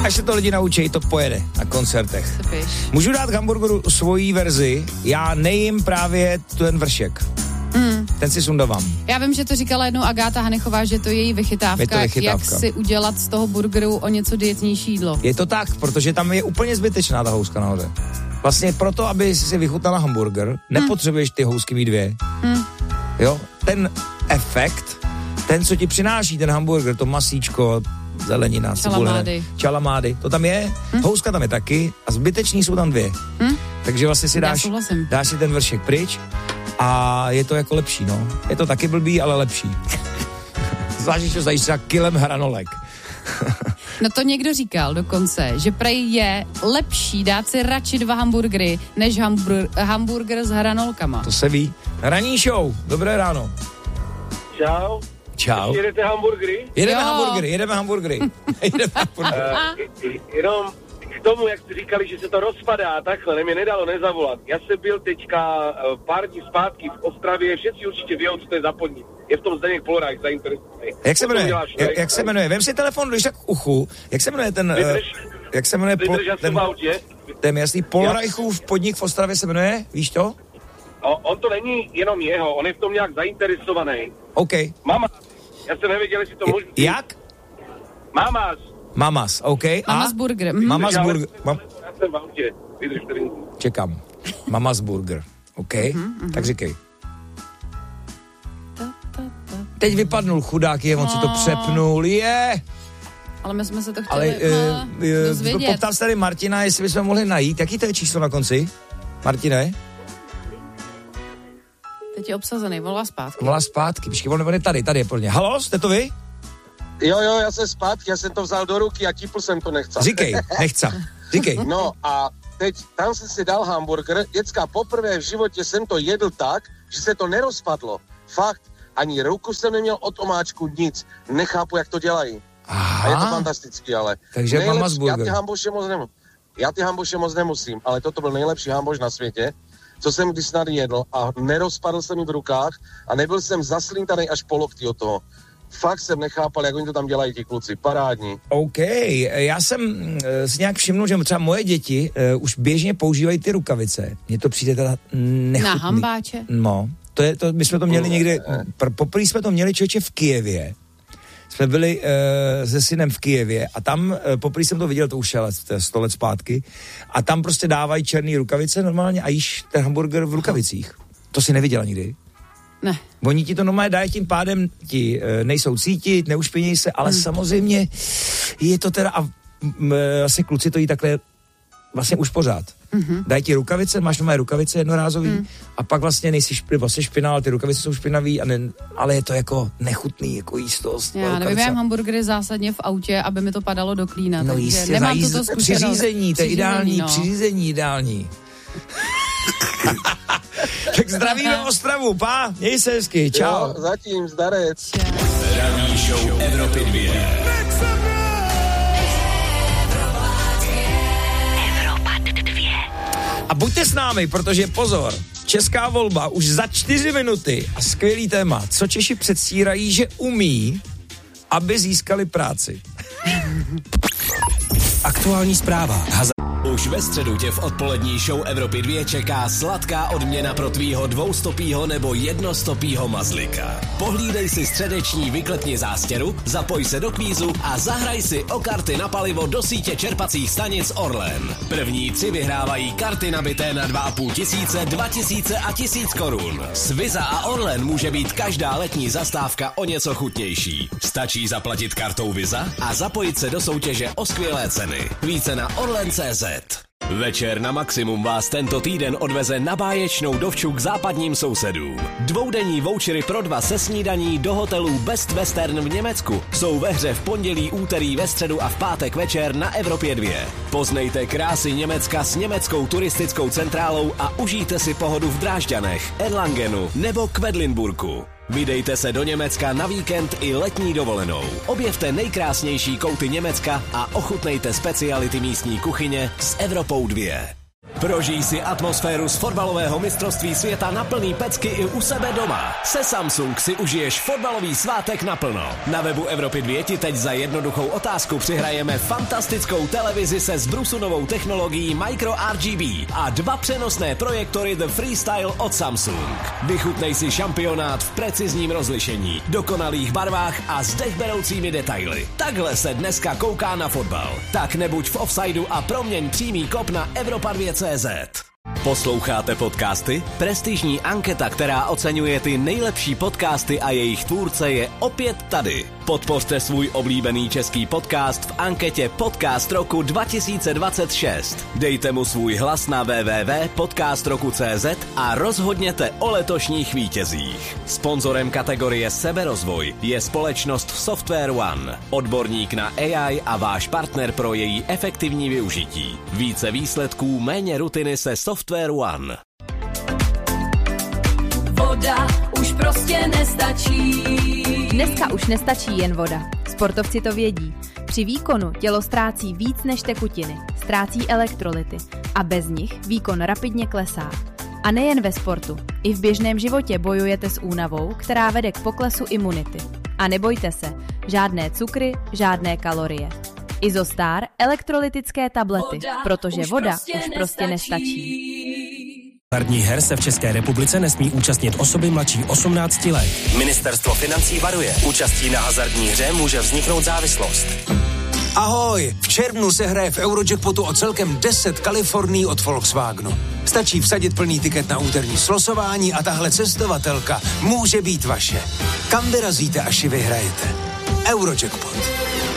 Až se to lidi naučí, to pojede na koncertech. Můžu dát k hamburgeru svoji verzi, já nejím právě ten vršek. Ten si sundávám. Já vím, že to říkala jednou Agáta Hanichová, že to je její vychytávka, jak si udělat z toho burgeru o něco dietnější jídlo. Je to tak, protože tam je úplně zbytečná ta houska nahoře. Vlastně proto, aby si vychutnala hamburger, nepotřebuješ ty housky mít 2. Jo, ten efekt, ten, co ti přináší ten hamburger, to masíčko, zelenina, cibule, čalamády, to tam je, houska tam je taky a zbyteční jsou tam 2. Takže vlastně si dáš si ten vršek pryč a je to jako lepší, no. Je to taky blbý, ale lepší. Zvlášť, že zajíš třeba kilem hranolek. No to někdo říkal dokonce, že prej je lepší dát si radši 2 hamburgery, než hamburger s hranolkama. To se ví. Ranní show, dobré ráno. Čau. Čau. Jedete hamburgery? Jedeme hamburgery. Jenom k tomu, jak jste říkali, že se to rozpadá, takhle, mě nedalo nezavolat. Já jsem byl teďka pár dní zpátky v Ostravě, všetci určitě vědou, co to je za podnik. Je v tom Zdeněk Polorák zainteresovaný. Jak se jmenuje? Vem si telefon, když tak k uchu. Jak se jmenuje ten... jak se jmenuje... Ten jasný Polorajchův podnik v Ostravě se jmenuje? Víš to? On to není jenom jeho, on je v tom nějak zainteresovaný. OK. Mama, já jsem nevěděl, jestli to můžu... Jak? Mamas, OK. Mamas Burger. Mamas Burger. Já jsem v autě. Čekám. Mamas Burger. OK. Tak říkej. Teď vypadnul chudák, on si to přepnul, Ale my jsme se to chtěli dozvědět. Poptal se tady Martina, jestli bychom mohli najít. Jaký to je číslo na konci? Martine? Teď je obsazený, volá zpátky. Počkej, on je tady je plně. Halo, jste to vy? Jo, já jsem zpátky, já jsem to vzal do ruky a tipl jsem to nechcel. Říkej. No a teď tam jsem si dal hamburger, děcka, poprvé v životě jsem to jedl tak, že se to nerozpadlo. Fakt, ani ruku jsem neměl od omáčku, nic. Nechápu, jak to dělají. Aha. A je to fantastický, ale takže Mamas Burger. Já ty hambuše moc nemusím, ale toto byl nejlepší hambuš na světě, co jsem když snad jedl a nerozpadl jsem mi v rukách a nebyl jsem zaslíntaný až po lokty od toho. Fakt jsem nechápal, jak oni to tam dělají ti kluci, parádní. OK, já jsem si nějak všimnul, že třeba moje děti už běžně používají ty rukavice. Mně to přijde teda nechutný. Na hambáče? No, my jsme to měli někde, poprvé jsme to měli člověče v Kyjevě. Jsme byli se synem v Kyjevě a tam poprvé jsem to viděl, to už je 100 let zpátky, a tam prostě dávají černý rukavice normálně a jíš ten hamburger v rukavicích. To si neviděla nikdy? Ne. Oni ti to normálně dají, tím pádem ti nejsou cítit, neušpinějí se, ale samozřejmě je to teda, a vlastně kluci to jí takhle vlastně už pořád. Dají ti rukavice, máš normálně rukavice jednorázový a pak vlastně nejsi vlastně špinál, ty rukavice jsou špinavý, ale je to jako nechutný, jako jístost. Já nevím, hamburgery zásadně v autě, aby mi to padalo do klína. No jistě, nemám tuto zkušenost. Přiřízení, to je ideální, přiřízení ideální. Tak zdravíme Ostravu, měj se hezky, čau. Jo, zatím, zdarec. Ranní show Evropy 2. A buďte s námi, protože pozor, česká volba už za 4 minuty a skvělý téma, co Češi předstírají, že umí, aby získali práci. Aktuální zpráva. Už ve středu tě v odpolední show Evropy 2 čeká sladká odměna pro tvýho 200 nebo 100 mazlika. Pohlídej si středeční vyklepni zástěru, zapoj se do kvízu a zahraj si o karty na palivo do sítě čerpacích stanic Orlen. První 3 vyhrávají karty nabité na 2,5 tisíce, 2000 a 1000 korun. S Visa a Orlen může být každá letní zastávka o něco chutnější. Stačí zaplatit kartou Visa a zapojit se do soutěže o skvělé ceny. Více na orlen.cz. Večer na maximum vás tento týden odveze na báječnou dovču k západním sousedům. 2denní vouchery pro 2 se snídaní do hotelů Best Western v Německu jsou ve hře v pondělí, úterý, ve středu a v pátek večer na Evropě 2. Poznejte krásy Německa s německou turistickou centrálou a užijte si pohodu v Drážďanech, Erlangenu nebo Quedlinburgu. Vydejte se do Německa na víkend i letní dovolenou. Objevte nejkrásnější kouty Německa a ochutnejte speciality místní kuchyně s Evropou 2. Prožij si atmosféru z fotbalového mistrovství světa na plný pecky i u sebe doma. Se Samsung si užiješ fotbalový svátek naplno. Na webu Evropy 2 ti teď za jednoduchou otázku přihrajeme fantastickou televizi se zbrusunovou technologií Micro RGB a 2 přenosné projektory The Freestyle od Samsung. Vychutnej si šampionát v precizním rozlišení, dokonalých barvách a s dechberoucími detaily. Takhle se dneska kouká na fotbal. Tak nebuď v offsideu a proměň přímý kop na Evropa2.cz. Posloucháte podcasty? Prestižní anketa, která oceňuje ty nejlepší podcasty a jejich tvůrce, je opět tady. Podpořte svůj oblíbený český podcast v anketě Podcast roku 2026. Dejte mu svůj hlas na www.podcastroku.cz a rozhodněte o letošních vítězích. Sponzorem kategorie Seberozvoj je společnost Software One, odborník na AI a váš partner pro její efektivní využití. Více výsledků, méně rutiny se Software One. Voda už prostě nestačí. Dneska už nestačí jen voda. Sportovci to vědí. Při výkonu tělo ztrácí víc než tekutiny, ztrácí elektrolyty a bez nich výkon rapidně klesá. A nejen ve sportu, i v běžném životě bojujete s únavou, která vede k poklesu imunity. A nebojte se, žádné cukry, žádné kalorie. Izostar elektrolytické tablety, protože voda už prostě nestačí. Hazardních her se v České republice nesmí účastnit osoby mladší 18 let. Ministerstvo financí varuje. Účastí na hazardní hře může vzniknout závislost. Ahoj, v červnu se hraje v Eurojackpotu o celkem 10 Kalifornií od Volkswagenu. Stačí vsadit plný tiket na úterní slosování a tahle cestovatelka může být vaše. Kam vyrazíte, až ji vyhrajete? Eurojackpot.